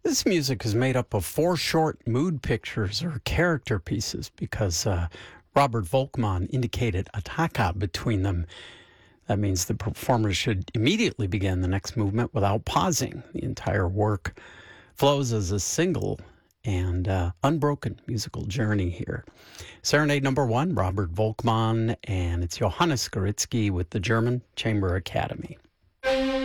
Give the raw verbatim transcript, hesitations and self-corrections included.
This music is made up of four short mood pictures or character pieces because uh, Robert Volkmann indicated a taka between them. That means the performers should immediately begin the next movement without pausing. The entire work flows as a single and uh, unbroken musical journey here. Serenade number one, Robert Volkmann, and it's Johannes Skoritsky with the German Chamber Academy.